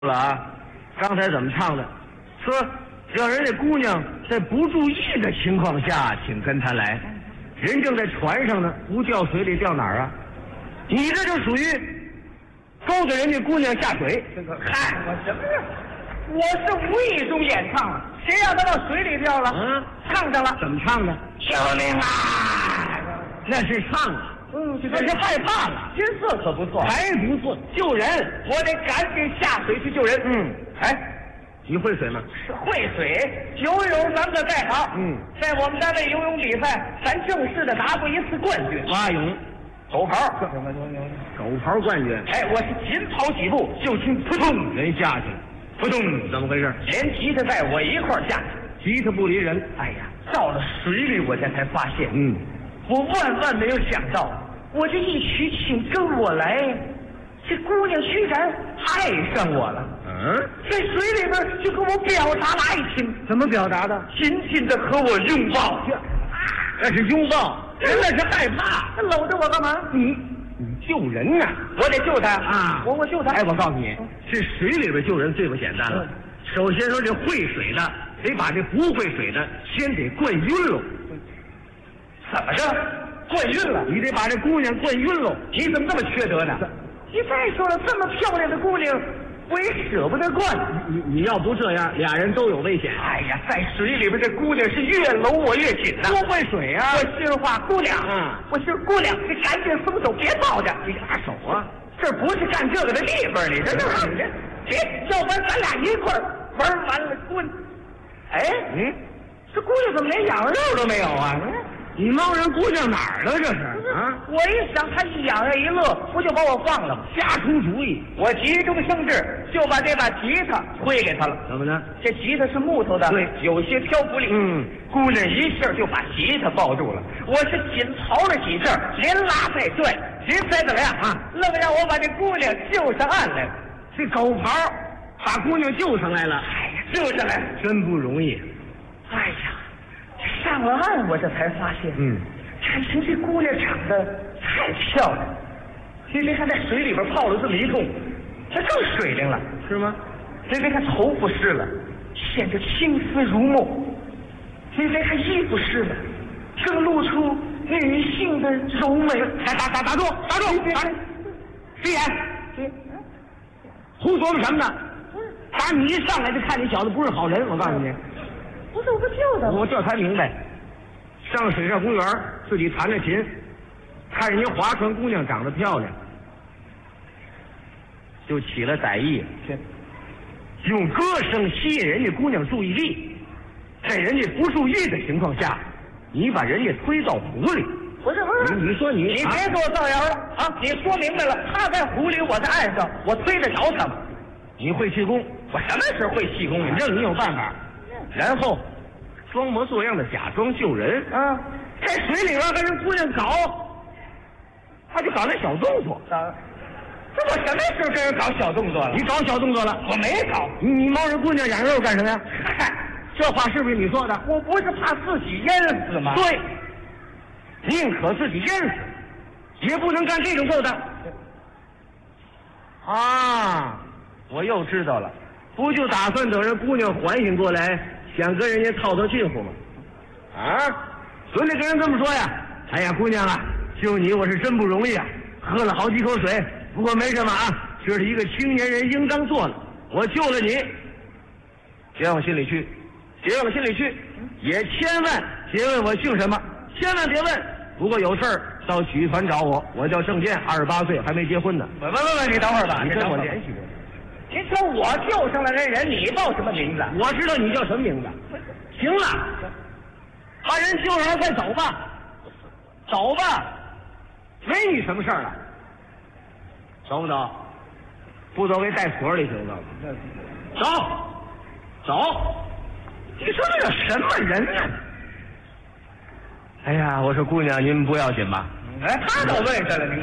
了啊！刚才怎么唱的？说只要人家姑娘在不注意的情况下，请跟他来。人正在船上呢，不掉水里掉哪儿啊？你这就属于勾着人家姑娘下水。 这个嗨，我什么呀？我是无意中演唱了，谁让他到水里掉了？唱上了。 怎么唱的？ 救命啊！ 那是唱啊。那是害怕了。 音色可不错， 还不错，救人。 我得赶紧下水去救人。 你会水吗？ 是会水，游泳咱可在行。在我们单位游泳比赛，咱正式的拿过一次冠军。 蛙泳、 狗刨， 狗刨冠军。 哎，我是紧跑几步就听扑通人下去了，扑通，怎么回事？ 连吉他带我一块儿下去。 吉他不离人。 哎呀，到了水里我才发现，我万没有想到，我这一曲请跟我来，这姑娘居然爱上我了。在水里边就跟我表达了爱情。 怎么表达的？ 紧紧的和我拥抱。 那是拥抱，人那是害怕。 他搂着我干嘛？ 你救人呐！ 我得救他啊！ 我救他。 哎，我告诉你，这水里边救人最不简单了。首先说这会水的得把这不会水的先得灌晕喽。 怎么着？灌晕了？ 你得把这姑娘灌晕喽。 你怎么这么缺德呢？你再说了，这么漂亮的姑娘，我也舍不得灌。 你要不这样，俩人都有危险。 哎呀，在水里边这姑娘是越搂我越紧呐。 多会水啊！ 我心话，姑娘，我心姑娘，你赶紧松手，别抱着。你拉手啊！这不是干这个的地方，你这别，要不然咱俩一块玩完了滚。哎，这姑娘怎么连养肉都没有啊？ 你猫人姑娘哪儿了？这是啊！ 我一想，她一痒一乐，不就把我放了吗？ 瞎出主意！ 我急中生智，就把这把吉他推给她了。 怎么呢？ 这吉他是木头的， 对， 有些漂浮力。姑娘一下就把吉他抱住了。我是紧刨了几阵，连拉带拽，您猜怎么样啊？愣让我把这姑娘救上岸来了。 这狗刨把姑娘救上来了。 哎呀，救上来真不容易。 哎呀！上了岸，我这才发现，感情这姑娘长得太漂亮。您别看在水里边泡了这么一通，她更水灵了， 是吗？ 您别看头发湿了，显得青丝如墨；您别看衣服湿了，更露出女性的柔美。 打住！闭眼！胡琢磨什么呢？打你一上来就看你小子不是好人，我告诉你。 不是我不救他， 我这才明白。上水上公园自己弹着琴，看人家划船姑娘长得漂亮，就起了歹意，用歌声吸引人家姑娘注意力，在人家不注意的情况下，你把人家推到湖里。 不是， 你说你别给我造谣了啊！你说明白了，他在湖里，我在岸上，我推得着他吗？ 你会气功？ 我什么时候会气功？ 反正你有办法。然后装模作样的假装救人在水里边跟人姑娘搞，他就搞那小动作。 这我什么时候跟人搞小动作了？ 你搞小动作了？ 我没搞。 你猫人姑娘养肉干什么呀？这话是不是你说的？ 我不是怕自己淹死吗？ 对，宁可自己淹死，也不能干这种勾当。我又知道了，不就打算等人姑娘缓醒过来，想跟人家套近乎吗？准得跟人这么说呀！哎呀，姑娘啊，救你我是真不容易啊，喝了好几口水，不过没什么啊，这是一个青年人应当做的，我救了你，别往心里去，也千万别问我姓什么，千万别问。如果有事儿到曲艺团找我，我叫郑健，28岁，还没结婚呢。 喂，你等会儿吧， 你跟我联系过。 您说我救上来的人，你报什么名字？ 我知道你叫什么名字。行了，把人救上来，快走吧，走吧，没你什么事儿了。走不走？不走给带锁里去，我告诉你。走。你说这个什么人呢？哎呀，我说姑娘，您不要紧吧？ 他都问上了，您